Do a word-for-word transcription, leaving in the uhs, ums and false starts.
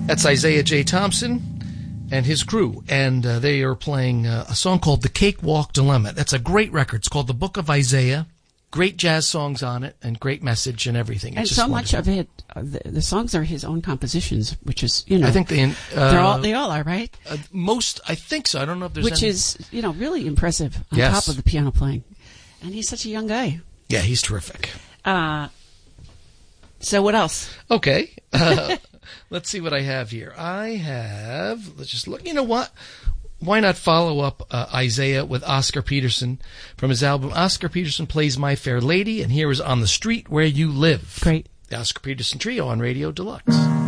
That's Isaiah J. Thompson and his crew, and uh, they are playing uh, a song called The Cakewalk Dilemma. That's a great record. It's called The Book of Isaiah. Great jazz songs on it, and great message and everything. It's and just so wonderful. much of it, uh, the, the songs are his own compositions, which is, you know, I think they, uh, they're all, they all are, right? Uh, most, I think so. I don't know if there's Which any... is, you know, really impressive on Yes. top of the piano playing. And he's such a young guy. Yeah, he's terrific. Uh, so what else? Okay. Uh, let's see what I have here. I have, let's just look. You know what? Why not follow up uh, Isaiah with Oscar Peterson from his album Oscar Peterson Plays My Fair Lady, and here is On the Street Where You Live. Great. The Oscar Peterson Trio on Radio Deluxe.